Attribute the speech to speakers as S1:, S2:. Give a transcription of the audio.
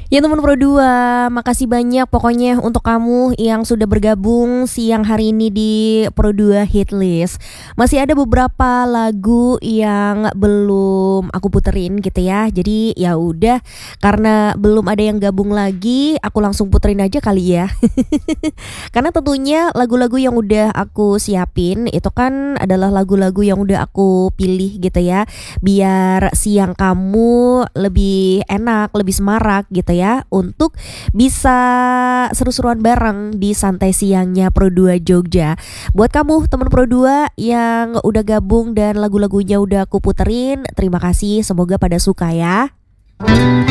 S1: Ya teman Pro 2, makasih banyak pokoknya untuk kamu yang sudah bergabung siang hari ini di Pro 2 Hit List. Masih ada beberapa lagu yang belum aku puterin gitu ya. Jadi ya udah, karena belum ada yang gabung lagi, aku langsung puterin aja kali ya. Karena tentunya lagu-lagu yang udah aku siapin itu kan adalah lagu-lagu yang udah aku pilih gitu ya, biar siang kamu lebih enak, lebih semarak gitu ya, untuk bisa seru-seruan bareng di santai siangnya Pro 2 Jogja. Buat kamu teman Pro 2 yang udah gabung dan lagu-lagunya udah aku puterin, terima kasih, semoga pada suka ya.